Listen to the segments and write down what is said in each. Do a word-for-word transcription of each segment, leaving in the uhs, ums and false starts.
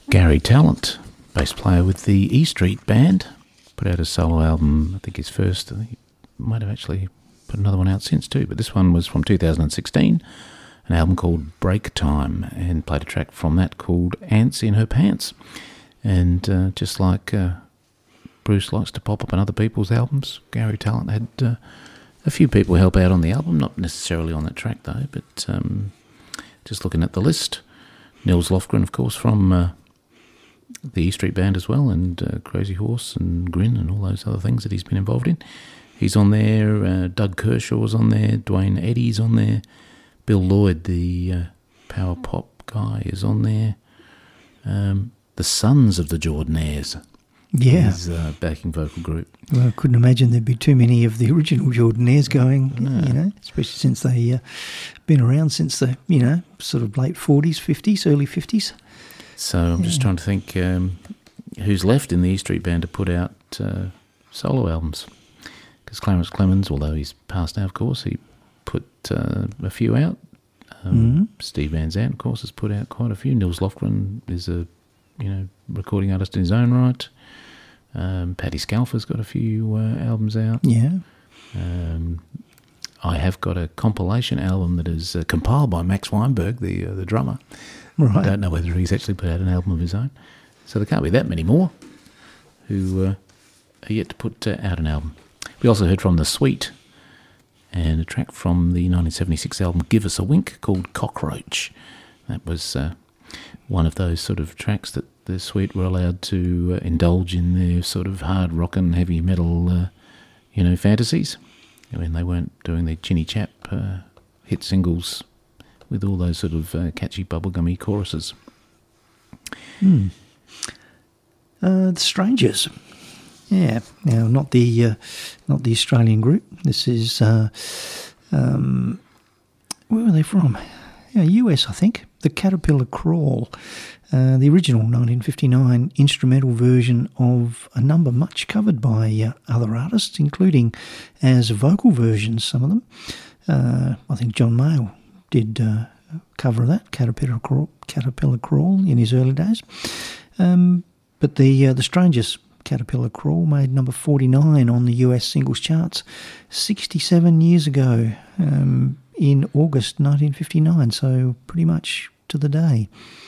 Gary Talent, bass player with the E Street Band, put out a solo album, I think his first. I think he might have actually put another one out since too, but this one was from two thousand sixteen, an album called Break Time, and played a track from that called Ants in Her Pants. And uh, just like uh, Bruce likes to pop up on other people's albums, Gary Talent had uh, a few people help out on the album, not necessarily on that track though, but um, just looking at the list, Nils Lofgren, of course, from uh, the E Street Band as well, and uh, Crazy Horse and Grin and all those other things that he's been involved in. He's on there, uh, Doug Kershaw's on there, Dwayne Eddy's on there, Bill Lloyd, the uh, power pop guy, is on there. Um, the Sons of the Jordanaires, yeah, his uh, backing vocal group. Well, I couldn't imagine there'd be too many of the original Jordanaires going, no. you know, especially since they uh, been around since the, you know, sort of late forties, fifties, early fifties. So I'm yeah. just trying to think um, who's left in the E Street Band to put out uh, solo albums. Because Clarence Clemens, although he's passed now, of course, he put uh, a few out. Um, mm-hmm. Steve Van Zandt, of course, has put out quite a few. Nils Lofgren is a, you know, recording artist in his own right. Um, Paddy Scalfa's got a few uh, albums out. Yeah. Um, I have got a compilation album that is uh, compiled by Max Weinberg, the uh, the drummer. Right. I don't know whether he's actually put out an album of his own. So there can't be that many more who uh, are yet to put uh, out an album. We also heard from The Sweet, and a track from the nineteen seventy-six album Give Us a Wink called Cockroach. That was uh, one of those sort of tracks that The Sweet were allowed to uh, indulge in their sort of hard rock and heavy metal, uh, you know, fantasies. When they weren't doing their chinny chap uh, hit singles with all those sort of uh, catchy bubblegummy choruses. Hmm. Uh, the Strangers. Yeah, now not the uh, not the Australian group. This is uh, um, where were they from? Yeah, U S, I think. The Caterpillar Crawl, uh, the original nineteen fifty-nine instrumental version of a number much covered by uh, other artists, including as vocal versions. Some of them, uh, I think John Mayall did uh, cover of that Caterpillar Crawl, Caterpillar Crawl in his early days. Um, but the uh, the Strangers. Caterpillar Crawl made number forty-nine on the U S singles charts sixty-seven years ago, um, in August nineteen fifty-nine, so pretty much to the day.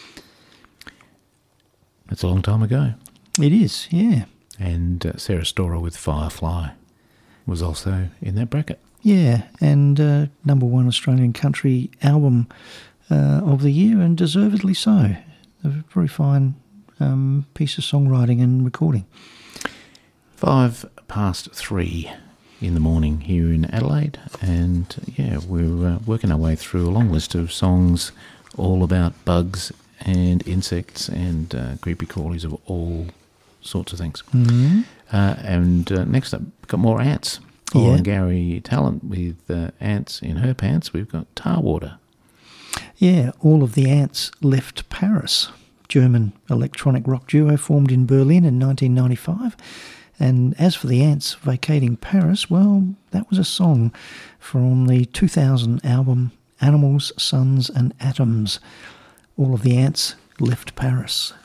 That's a long time ago. It is, yeah. And uh, Sarah Storer with Firefly was also in that bracket. Yeah, and uh, number one Australian country album uh, of the year, and deservedly so. A very fine Um, piece of songwriting and recording. Five past three in the morning here in Adelaide, and yeah, we're uh, working our way through a long list of songs all about bugs and insects and uh, creepy crawlies of all sorts of things. Mm-hmm. Uh, and uh, next up, we've got more ants. Paul yeah. and Gary Talent with uh, Ants in Her Pants. We've got Tar Water. Yeah, all of the ants left Paris. German electronic rock duo formed in Berlin in nineteen ninety-five. And as for the ants vacating Paris, well, that was a song from the two thousand album Animals, Suns and Atoms. All of the ants left Paris.